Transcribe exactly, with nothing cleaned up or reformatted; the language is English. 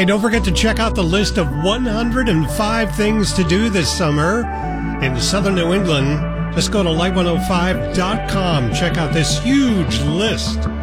Hey, don't forget to check out the list of one hundred five things to do this summer in southern New England. Just go to light one oh five dot com. Check out this huge list.